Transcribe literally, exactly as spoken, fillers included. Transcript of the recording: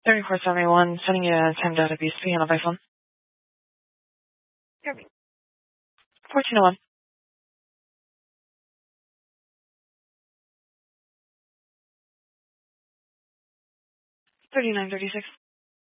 thirty-four seventy-one, sending you a time data B S P on a by phone. fourteen oh one. thirty-nine thirty-six.